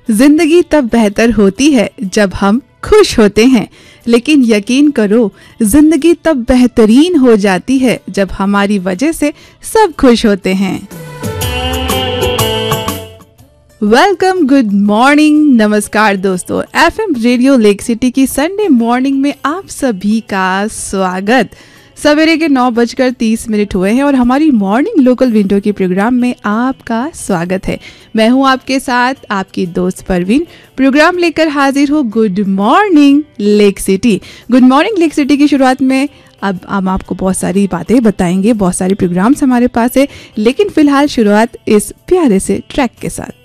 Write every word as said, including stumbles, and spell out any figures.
जिंदगी तब बेहतर होती है जब हम खुश होते हैं, लेकिन यकीन करो जिंदगी तब बेहतरीन हो जाती है जब हमारी वजह से सब खुश होते हैं। वेलकम, गुड मॉर्निंग, नमस्कार दोस्तों। एफएम रेडियो लेक सिटी की संडे मॉर्निंग में आप सभी का स्वागत। सवेरे के नौ बजकर तीस मिनट हुए हैं और हमारी मॉर्निंग लोकल विंडो के प्रोग्राम में आपका स्वागत है। मैं हूं आपके साथ आपकी दोस्त परवीन। प्रोग्राम लेकर हाजिर हो good morning lake city. Good morning lake city की शुरुआत में अब हम आपको बहुत सारी बातें बताएंगे, बहुत सारे प्रोग्राम्स हमारे पास है, लेकिन फिलहाल शुरुआत इस प्यारे से ट्रैक के साथ।